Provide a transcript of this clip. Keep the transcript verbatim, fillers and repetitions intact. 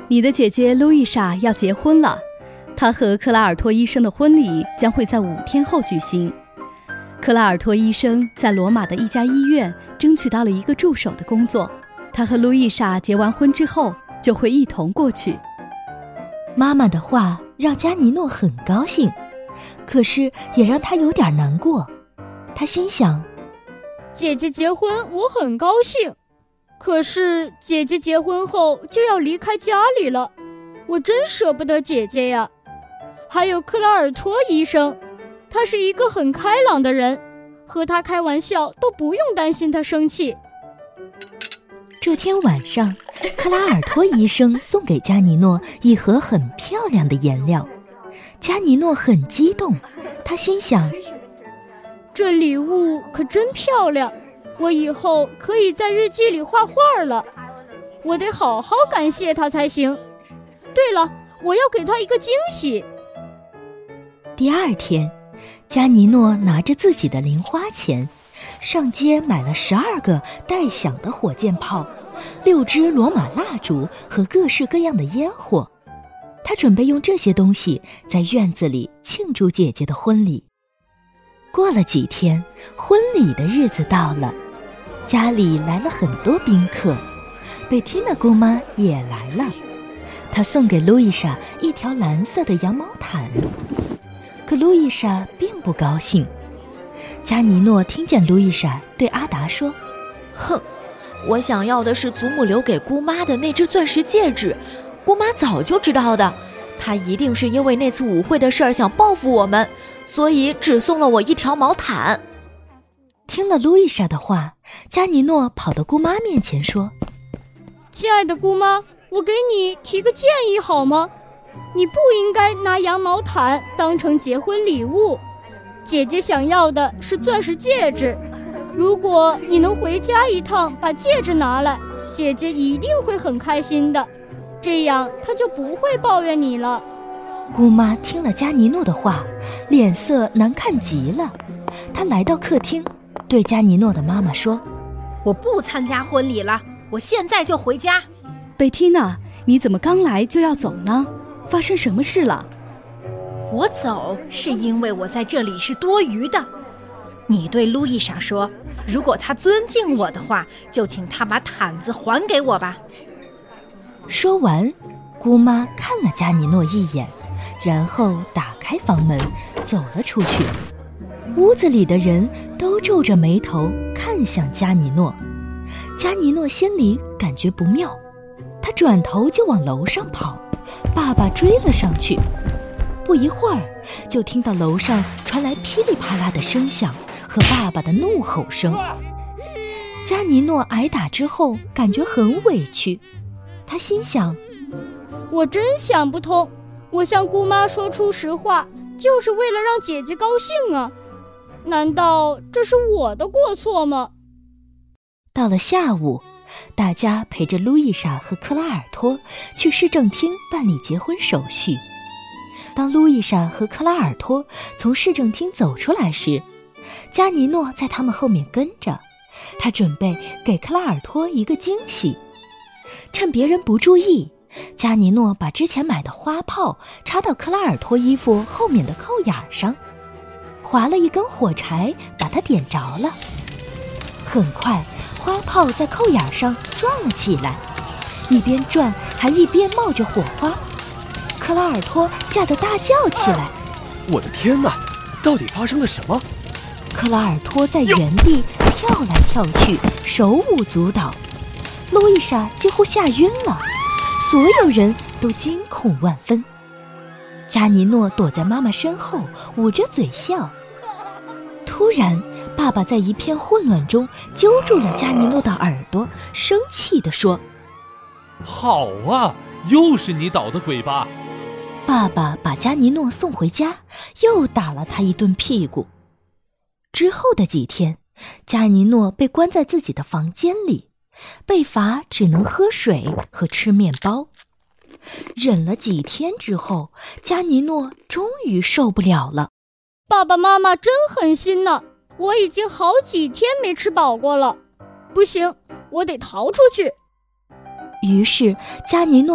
你的姐姐路易莎要结婚了，她和克拉尔托医生的婚礼将会在五天后举行。克拉尔托医生在罗马的一家医院争取到了一个助手的工作，他和路易莎结完婚之后就会一同过去。 妈妈的话让加尼诺很高兴，可是也让他有点难过。他心想， 姐姐结婚我很高兴，可是姐姐结婚后就要离开家里了，我真舍不得姐姐呀。还有克拉尔托医生，他是一个很开朗的人，和他开玩笑都不用担心他生气。 这天晚上，克拉尔托医生送给加尼诺一盒很漂亮的颜料。加尼诺很激动，他心想， 这礼物可真漂亮，我以后可以在日记里画画了，我得好好感谢他才行。对了，我要给他一个惊喜。 第二天，加尼诺拿着自己的零花钱，上街买了十二个带响的火箭炮，六支罗马蜡烛和各式各样的烟火。他准备用这些东西在院子里庆祝姐姐的婚礼。过了几天，婚礼的日子到了，家里来了很多宾客，贝蒂娜姑妈也来了。她送给路易莎一条蓝色的羊毛毯，可路易莎并不高兴。加尼诺听见路易莎对阿达说， 哼，我想要的是祖母留给姑妈的那只钻石戒指，姑妈早就知道的，她一定是因为那次舞会的事儿想报复我们，所以只送了我一条毛毯。 听了路易莎的话，加尼诺跑到姑妈面前说， 亲爱的姑妈，我给你提个建议好吗？你不应该拿羊毛毯当成结婚礼物，姐姐想要的是钻石戒指，如果你能回家一趟把戒指拿来，姐姐一定会很开心的，这样她就不会抱怨你了。 姑妈听了加尼诺的话，脸色难看极了。她来到客厅，对加尼诺的妈妈说， 我不参加婚礼了，我现在就回家。 贝蒂娜，你怎么刚来就要走呢？发生什么事了？ 我走是因为我在这里是多余的。你对路易莎说，如果她尊敬我的话，就请她把毯子还给我吧。 说完，姑妈看了加尼诺一眼，然后打开房门走了出去。屋子里的人都皱着眉头看向加尼诺。加尼诺心里感觉不妙，他转头就往楼上跑，爸爸追了上去。不一会儿，就听到楼上传来噼里啪啦的声响和爸爸的怒吼声。加尼诺挨打之后感觉很委屈，他心想， 我真想不通，我向姑妈说出实话就是为了让姐姐高兴啊，难道这是我的过错吗？ 到了下午，大家陪着路易莎和克拉尔托去市政厅办理结婚手续。当路易莎和克拉尔托从市政厅走出来时，加尼诺在他们后面跟着，他准备给克拉尔托一个惊喜。趁别人不注意，加尼诺把之前买的花炮插到克拉尔托衣服后面的扣眼上，划了一根火柴把它点着了。很快，花炮在扣眼上转了起来，一边转还一边冒着火花。克拉尔托吓得大叫起来， 我的天哪，到底发生了什么？ 克拉尔托在原地跳来跳去，手舞足蹈。路易莎几乎吓晕了，所有人都惊恐万分。加尼诺躲在妈妈身后，捂着嘴笑。突然，爸爸在一片混乱中揪住了加尼诺的耳朵，生气地说， 好啊，又是你捣的鬼吧。 爸爸把加尼诺送回家，又打了他一顿屁股。之后的几天，加尼诺被关在自己的房间里，被罚只能喝水和吃面包。忍了几天之后，加尼诺终于受不了了。 爸爸妈妈真狠心呢，我已经好几天没吃饱过了。不行，我得逃出去。 于是加尼诺